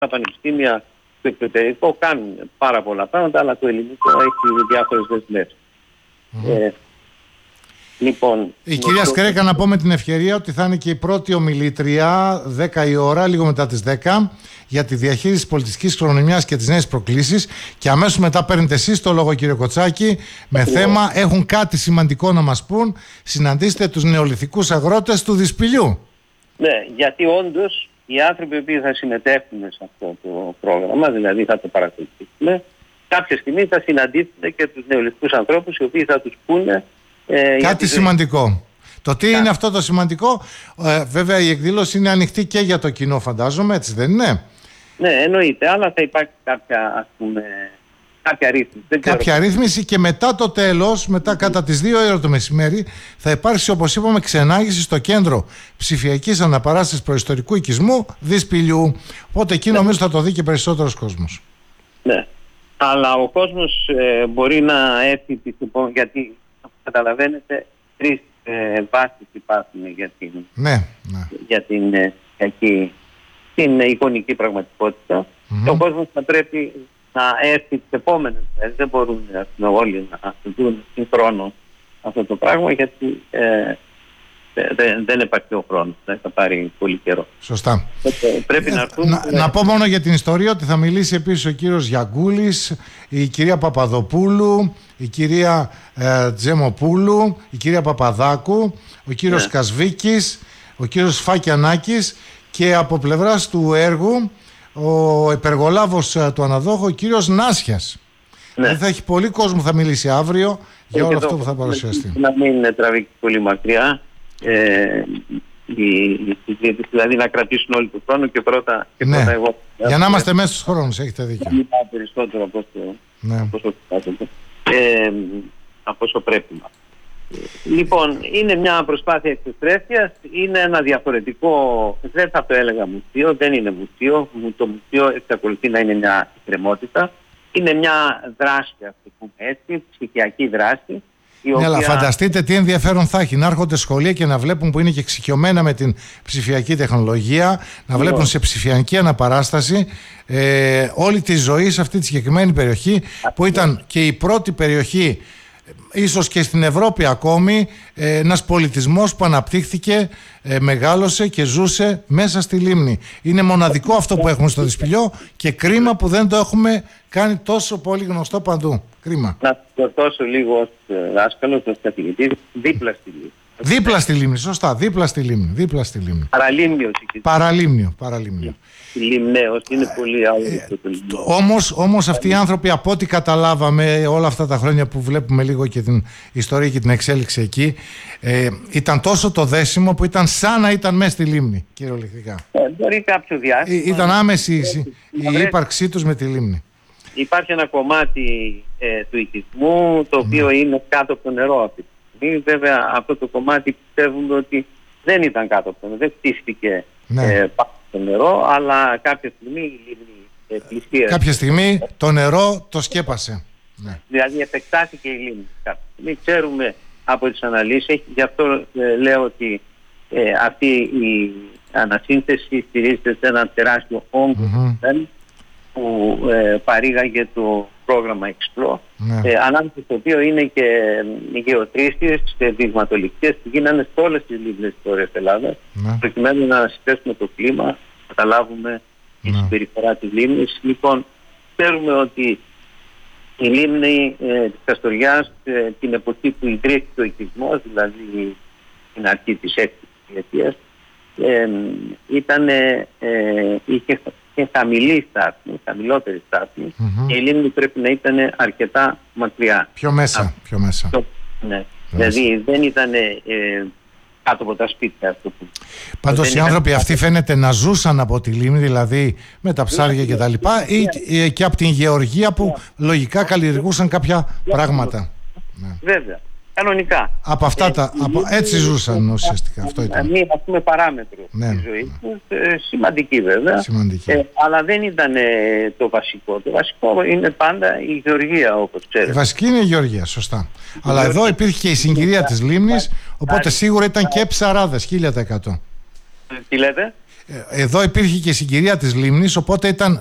τα πανεπιστήμια του εξωτερικού κάνουν πάρα πολλά πράγματα, αλλά το ελληνικό έχει διάφορες δεσμεύσεις. Λοιπόν, η κυρία Σκρέκα, να πω με την ευκαιρία ότι θα είναι και η πρώτη ομιλήτρια 10 η ώρα, λίγο μετά τις 10, για τη διαχείριση της πολιτιστικής κληρονομιάς και τις νέες προκλήσεις, και αμέσως μετά παίρνετε εσείς το λόγο, κύριε Κοτσάκη, με θέμα «Έχουν κάτι σημαντικό να μας πούν, συναντήστε τους νεολιθικούς αγρότες του Δυσπηλιού». Ναι, γιατί όντως οι άνθρωποι που θα συμμετέχουν σε αυτό το πρόγραμμα, δηλαδή θα το παρακολουθήσουμε, κάποια στιγμή θα συναντήσετε και τους νεολιθικούς ανθρώπους, οι οποίοι θα τους πούνε κάτι σημαντικό. Το τι είναι αυτό το σημαντικό, βέβαια η εκδήλωση είναι ανοιχτή και για το κοινό, φαντάζομαι, έτσι δεν είναι? Ναι, εννοείται, αλλά θα υπάρχει κάποια, ας πούμε, κάποια ρύθμιση. Κάποια ρύθμιση, και μετά το τέλος, μετά κατά τις 2 ώρα το μεσημέρι, θα υπάρξει, όπως είπαμε, ξενάγηση στο κέντρο ψηφιακής αναπαράστασης προϊστορικού οικισμού Δυσπηλιού. Οπότε εκεί νομίζω θα το δει και περισσότερος κόσμος. Ναι, αλλά ο κόσμος μπορεί να έρθει, γιατί καταλαβαίνετε, 3 βάσεις υπάρχουν για την εικονική πραγματικότητα. Και ο κόσμος θα πρέπει να έρθει τις επόμενες μέρες. Δεν μπορούν όλοι να δουν συγχρόνως αυτό το πράγμα, γιατί δεν υπάρχει ο χρόνος. Θα πάρει πολύ καιρό. Σωστά. Πρέπει να έρθουν. Να πω μόνο για την ιστορία ότι θα μιλήσει επίσης ο κύριος Γιαγκούλης, η κυρία Παπαδοπούλου, η κυρία Τζεμοπούλου, η κυρία Παπαδάκου, ο κύριος Κασβίκης, ο κύριος Φάκιανάκης, και από πλευράς του έργου ο υπεργολάβος του αναδόχου, ο κύριος Νάσιας. Δηλαδή θα έχει πολύ κόσμο, θα μιλήσει αύριο για όλο αυτό που θα παρουσιαστεί. Να μην τραβήξει πολύ μακριά, δηλαδή να κρατήσουν όλοι τον χρόνο και πρώτα εγώ. Για να είμαστε μέσα στους χρόνους, έχετε δίκιο. Να μην πάω περισσότερο από όσο πρέπει. Λοιπόν, είναι μια προσπάθεια εξωστρέφειας, είναι ένα διαφορετικό, δεν θα το έλεγα μουσείο, δεν είναι μουσείο, το μουσείο εξακολουθεί να είναι μια εκκρεμότητα, είναι μια δράση, ας το πούμε έτσι, ψηφιακή δράση. Ναι, αλλά φανταστείτε τι ενδιαφέρον θα έχει να έρχονται σχολεία και να βλέπουν, που είναι και εξοικειωμένα με την ψηφιακή τεχνολογία, να βλέπουν σε ψηφιακή αναπαράσταση όλη τη ζωή σε αυτή τη συγκεκριμένη περιοχή, που ήταν και η πρώτη περιοχή, ίσως και στην Ευρώπη ακόμη, ένας πολιτισμός που αναπτύχθηκε, μεγάλωσε και ζούσε μέσα στη λίμνη. Είναι μοναδικό αυτό που έχουμε στο Δυσπηλιό, και κρίμα που δεν το έχουμε κάνει τόσο πολύ γνωστό παντού. Κρίμα. Να το δώσω λίγο ως δάσκαλος, ως καθηγητής, δίπλα στη λίμνη. Δίπλα στη λίμνη, σωστά, δίπλα στη λίμνη. Παραλίμνιο. Λιμναίος, είναι πολύ άλλο. Όμως αυτοί οι άνθρωποι, από ό,τι καταλάβαμε όλα αυτά τα χρόνια που βλέπουμε λίγο και την ιστορία και την εξέλιξη εκεί, ήταν τόσο το δέσιμο που ήταν σαν να ήταν μέσα στη λίμνη, κυριολεκτικά. Μπορεί κάποιο διάστημα. Ήταν άμεση η ύπαρξή τους με τη λίμνη. Υπάρχει ένα κομμάτι του οικισμού, το οποίο είναι κάτω από το νερό αυτή τη στιγμή. Βέβαια, αυτό το κομμάτι πιστεύουμε ότι δεν ήταν κάτω από το νερό, δεν χτίστηκε πάνω στο νερό, αλλά κάποια στιγμή η λίμνη πλησίασε. Κάποια στιγμή το νερό το σκέπασε. Δηλαδή επεκτάθηκε η λίμνη. Μην ξέρουμε από τις αναλύσεις, γι' αυτό λέω ότι αυτή η ανασύνθεση στηρίζεται σε ένα τεράστιο όγκο που παρήγαγε το πρόγραμμα Explore, ανάμεσα στο οποίο είναι και γεωτρήσεις δειγματοληπτικές που γίνανε σε όλες τις λίμνες της Βόρειας Ελλάδας, προκειμένου να ανασυστήσουμε το κλίμα, να καταλάβουμε τη συμπεριφορά της λίμνης. Λοιπόν, ξέρουμε ότι η λίμνη της Καστοριάς, την εποχή που ιδρύθηκε ο οικισμός, δηλαδή την αρχή της 6ης δεκαετίας, είχε χαμηλή στάθμη, χαμηλότερη στάθμη, και η λίμνη πρέπει να ήταν αρκετά μακριά. Πιο μέσα. Ναι. Δηλαδή δεν ήταν κάτω από τα σπίτια. Πάντως οι άνθρωποι αυτοί φαίνεται να ζούσαν από τη λίμνη, δηλαδή με τα ψάρια και τα λοιπά, ή και από την γεωργία που λογικά καλλιεργούσαν κάποια πράγματα. Βέβαια. Κανονικά. Από αυτά έτσι ζούσαν ουσιαστικά. Αυτό ήταν. Μία, ας πούμε, παράμετρο της ζωής τους, σημαντική βέβαια. Αλλά δεν ήταν το βασικό. Το βασικό είναι πάντα η γεωργία, όπως ξέρετε. Η βασική είναι η γεωργία, σωστά. Αλλά εδώ υπήρχε και η συγκυρία της λίμνης, οπότε σίγουρα ήταν και ψαράδες, 1000%. Τι λέτε? εδώ υπήρχε και η συγκυρία της λίμνης, οπότε ήταν